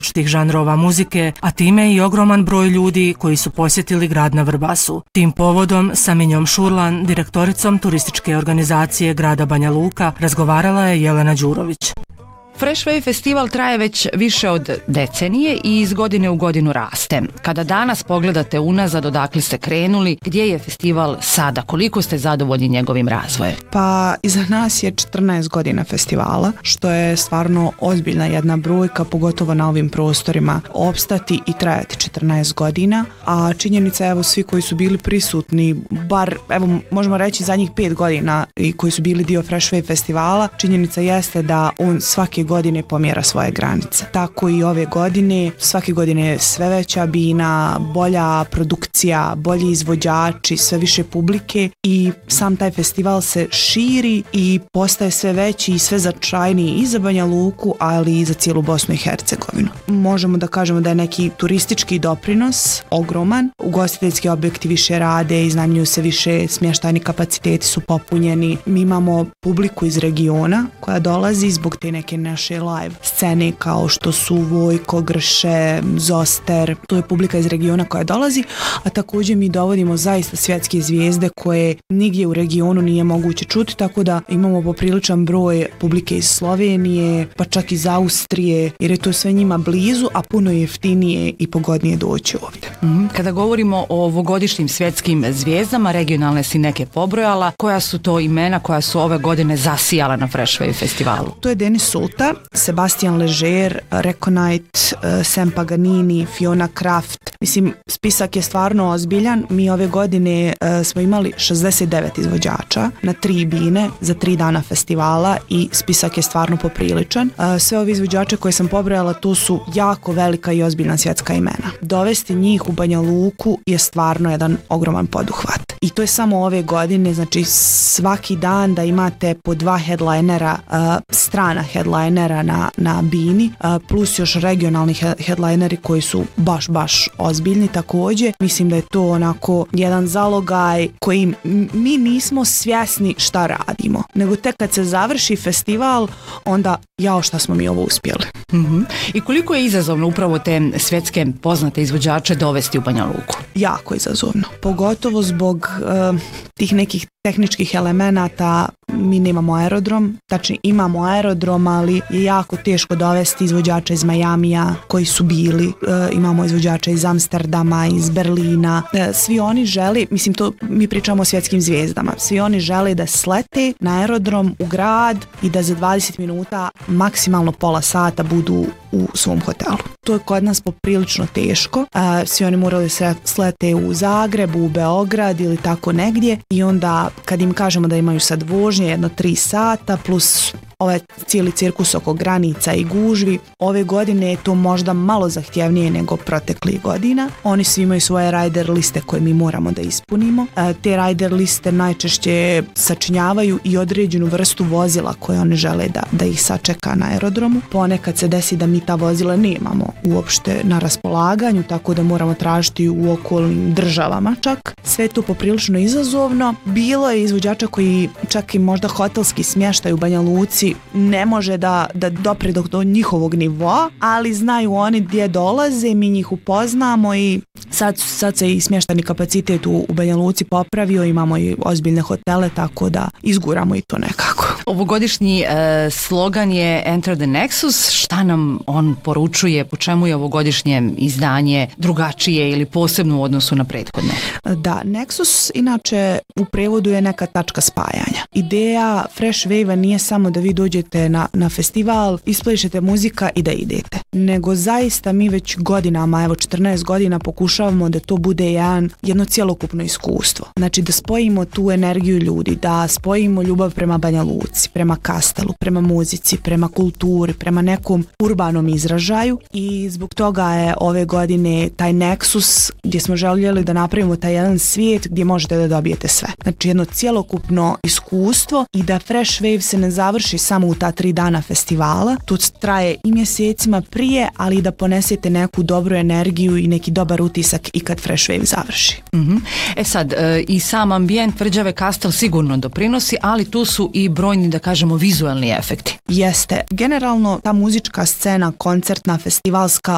različitih žanrova muzike, a time i ogroman broj ljudi koji su posjetili grad na Vrbasu. Tim povodom sa Minjom Šurlan, direktoricom turističke organizacije grada Banja Luka, razgovarala je Jelena Đurović. Fresh Wave festival traje već više od decenije i iz godine u godinu raste. Kada danas pogledate unazad odakle ste krenuli, gdje je festival sada? Koliko ste zadovoljni njegovim razvojem? Pa iza nas je 14 godina festivala, što je stvarno ozbiljna jedna brojka, pogotovo na ovim prostorima opstati i trajati 14 godina, a činjenica evo svi koji su bili prisutni, bar evo možemo reći zadnjih 5 godina i koji su bili dio Fresh Wave festivala, činjenica jeste da on svake godine pomjera svoje granice. Tako i ove godine, svake godine je sve veća bina, bolja produkcija, bolji izvođači, sve više publike i sam taj festival se širi i postaje sve veći i sve značajniji i za Banja Luku, ali i za cijelu Bosnu i Hercegovinu. Možemo da kažemo da je neki turistički doprinos ogroman, ugostiteljski objekti više rade, iznajmljuju se više, smještajni kapaciteti su popunjeni. Mi imamo publiku iz regiona koja dolazi zbog te neke naše live scene kao što su Vojko, Grše, Zoster, to je publika iz regiona koja dolazi, a također mi dovodimo zaista svjetske zvijezde koje nigdje u regionu nije moguće čuti, tako da imamo popriličan broj publike iz Slovenije, pa čak iz Austrije, jer je to sve njima blizu, a puno jeftinije i pogodnije doći ovdje. Kada govorimo o ovogodišnjim svjetskim zvijezdama, regionalne si neke pobrojala, koja su to imena koja su ove godine zasijala na Fresh Wave festivalu? To je Denis Sulta, Sebastian Leger, Reconite, Sam Paganini, Fiona Kraft. Mislim, spisak je stvarno ozbiljan. Mi ove godine smo imali 69 izvođača na 3 bine za 3 dana festivala i spisak je stvarno popriličan. Sve ovi izvođače koje sam pobrojala, to su jako velika i ozbiljna svjetska imena. Dovesti njih u Banja Luku je stvarno jedan ogroman poduhvat. I to je samo ove godine, znači svaki dan da imate po 2 headlinera, strana headlinera na bini, plus još regionalni headlineri koji su baš ozbiljni također. Mislim da je to onako jedan zalogaj koji mi nismo svjesni šta radimo, nego tek kad se završi festival, onda jao šta smo mi ovo uspjeli. I koliko je izazovno upravo te svjetske poznate izvođače dovesti u Banja Luku? Jako izazovno, pogotovo zbog tih nekih tehničkih elemenata. Mi nemamo aerodrom, tačnije imamo aerodrom, ali je jako teško dovesti izvođača iz Majamija koji su bili, imamo izvođača iz Amsterdama, iz Berlina, svi oni žele, mislim to mi pričamo o svjetskim zvijezdama, svi oni žele da slete na aerodrom u grad i da za 20 minuta, maksimalno pola sata budu u svom hotelu. To je kod nas poprilično teško, svi oni morali se slete u Zagreb, u Beograd ili tako negdje i onda kad im kažemo da imaju sad vožnje jedno 3 sata plus ovaj cijeli cirkus oko granica i gužvi, ove godine je to možda malo zahtjevnije nego proteklih godina. Oni svi imaju svoje rider liste koje mi moramo da ispunimo. Te rider liste najčešće sačinjavaju i određenu vrstu vozila koje oni žele da ih sačeka na aerodromu. Ponekad se desi da mi ta vozila nemamo uopšte na raspolaganju, tako da moramo tražiti u okolnim državama čak. Sve to poprilično izazovno. Bilo je izvođača koji čak i možda hotelski smještaj u Banja Luci ne može da dopre do njihovog nivoa, ali znaju oni gdje dolaze, mi njih upoznamo i sad se i smještajni kapacitet u Banja Luci popravio, imamo i ozbiljne hotele, tako da izguramo i to nekako. Ovogodišnji slogan je Enter the Nexus. Šta nam on poručuje? Po čemu je ovogodišnje izdanje drugačije ili posebno u odnosu na prethodne? Da, Nexus inače u prevodu je neka tačka spajanja. Ideja Fresh Wave-a nije samo da vi dođete na festival, isplešete muzika i da idete. Nego zaista mi već godinama, evo 14 godina pokušavamo da to bude jedno cjelokupno iskustvo. Znači da spojimo tu energiju ljudi, da spojimo ljubav prema Banja Luci, prema Kastelu, prema muzici, prema kulturi, prema nekom urbanom izražaju i zbog toga je ove godine taj Nexus gdje smo željeli da napravimo taj jedan svijet gdje možete da dobijete sve. Znači jedno cjelokupno iskustvo i da Fresh Wave se ne završi samo u ta 3 dana festivala. To traje i mjesecima prije, ali i da ponesete neku dobru energiju i neki dobar utisak i kad Fresh Wave završi. E sad, i sam ambijent tvrđave Kastel sigurno doprinosi, ali tu su i brojni, da kažemo, vizualni efekti. Jeste. Generalno ta muzička scena, koncertna, festivalska